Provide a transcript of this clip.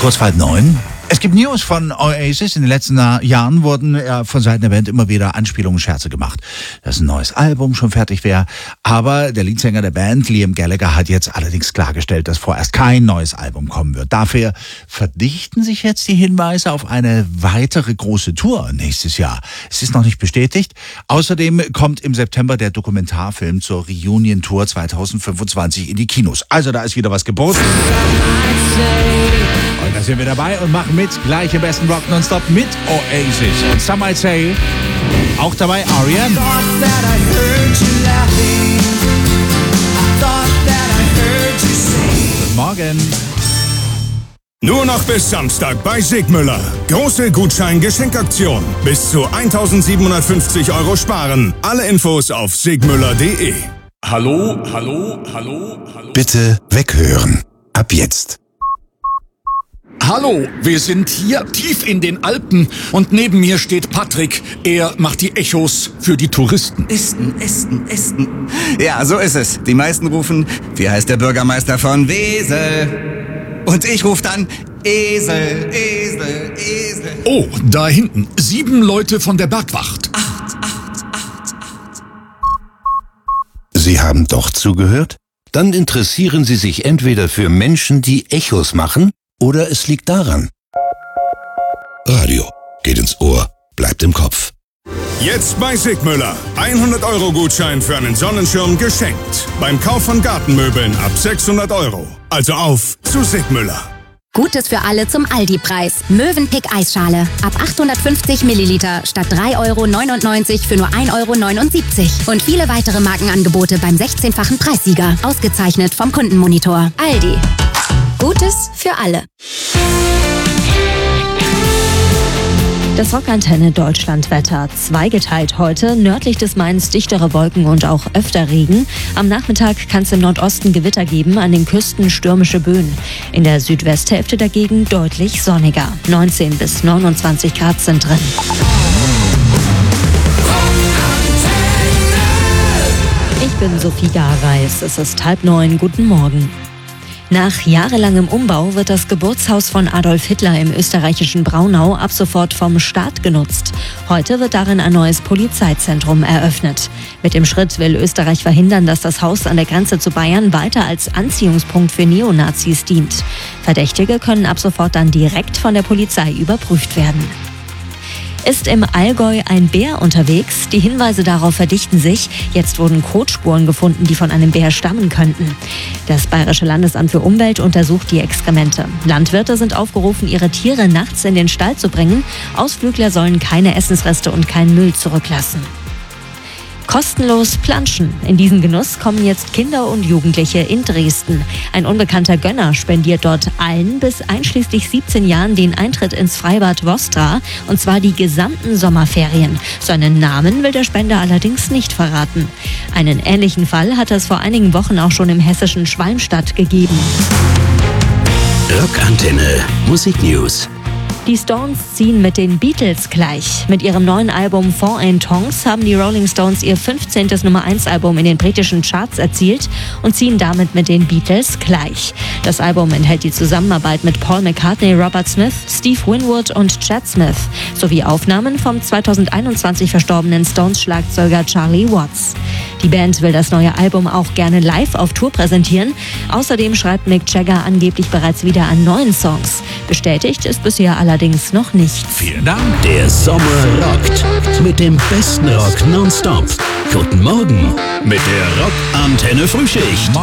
Kurz vor 9. Es gibt News von Oasis. In den letzten Jahren wurden von Seiten der Band immer wieder Anspielungen, Scherze gemacht, dass ein neues Album schon fertig wäre. Aber der Leadsänger der Band, Liam Gallagher, hat jetzt allerdings klargestellt, dass vorerst kein neues Album kommen wird. Dafür verdichten sich jetzt die Hinweise auf eine weitere große Tour nächstes Jahr. Es ist noch nicht bestätigt. Außerdem kommt im September der Dokumentarfilm zur Reunion Tour 2025 in die Kinos. Also da ist wieder was geboten. Und da sind wir dabei und machen mit, gleich im besten Rock Nonstop mit Oasis. Und Some Might Say, auch dabei R.E.M. Guten Morgen. Nur noch bis Samstag bei Sigmüller. Große Gutschein-Geschenkaktion. Bis zu 1.750 € sparen. Alle Infos auf sigmüller.de. Hallo. Bitte weghören. Ab jetzt. Hallo, wir sind hier tief in den Alpen und neben mir steht Patrick. Er macht die Echos für die Touristen. Esten. Ja, so ist es. Die meisten rufen, wie heißt der Bürgermeister von Wesel? Und ich rufe dann, Esel. Oh, da hinten, 7 Leute von der Bergwacht. Sie haben doch zugehört? Dann interessieren Sie sich entweder für Menschen, die Echos machen, oder es liegt daran. Radio geht ins Ohr, bleibt im Kopf. Jetzt bei Sigmüller. 100 € Gutschein für einen Sonnenschirm geschenkt. Beim Kauf von Gartenmöbeln ab 600 €. Also auf zu Sigmüller. Gutes für alle zum Aldi-Preis. Mövenpick Eisschale. Ab 850 Milliliter statt 3,99 € für nur 1,79 €. Und viele weitere Markenangebote beim 16-fachen Preissieger. Ausgezeichnet vom Kundenmonitor. Aldi. Gutes für alle. Das Rockantenne Deutschlandwetter. Zweigeteilt heute. Nördlich des Mains dichtere Wolken und auch öfter Regen. Am Nachmittag kann es im Nordosten Gewitter geben, an den Küsten stürmische Böen. In der Südwesthälfte dagegen deutlich sonniger. 19 bis 29 Grad sind drin. Ich bin Sophie Gareis. Es ist 8:30. Guten Morgen. Nach jahrelangem Umbau wird das Geburtshaus von Adolf Hitler im österreichischen Braunau ab sofort vom Staat genutzt. Heute wird darin ein neues Polizeizentrum eröffnet. Mit dem Schritt will Österreich verhindern, dass das Haus an der Grenze zu Bayern weiter als Anziehungspunkt für Neonazis dient. Verdächtige können ab sofort dann direkt von der Polizei überprüft werden. Ist im Allgäu ein Bär unterwegs? Die Hinweise darauf verdichten sich. Jetzt wurden Kotspuren gefunden, die von einem Bär stammen könnten. Das Bayerische Landesamt für Umwelt untersucht die Exkremente. Landwirte sind aufgerufen, ihre Tiere nachts in den Stall zu bringen. Ausflügler sollen keine Essensreste und keinen Müll zurücklassen. Kostenlos planschen. In diesen Genuss kommen jetzt Kinder und Jugendliche in Dresden. Ein unbekannter Gönner spendiert dort allen bis einschließlich 17 Jahren den Eintritt ins Freibad Vostra, und zwar die gesamten Sommerferien. Seinen Namen will der Spender allerdings nicht verraten. Einen ähnlichen Fall hat es vor einigen Wochen auch schon im hessischen Schwalmstadt gegeben. Rockantenne Musik News. Die Stones ziehen mit den Beatles gleich. Mit ihrem neuen Album Four in Tongues haben die Rolling Stones ihr 15. Nummer-1-Album in den britischen Charts erzielt und ziehen damit mit den Beatles gleich. Das Album enthält die Zusammenarbeit mit Paul McCartney, Robert Smith, Steve Winwood und Chad Smith sowie Aufnahmen vom 2021 verstorbenen Stones-Schlagzeuger Charlie Watts. Die Band will das neue Album auch gerne live auf Tour präsentieren. Außerdem schreibt Mick Jagger angeblich bereits wieder an neuen Songs. Bestätigt ist bisher allerdings noch nichts. Vielen Dank. Der Sommer rockt. Mit dem besten Rock nonstop. Guten Morgen mit der Rockantenne Frühschicht.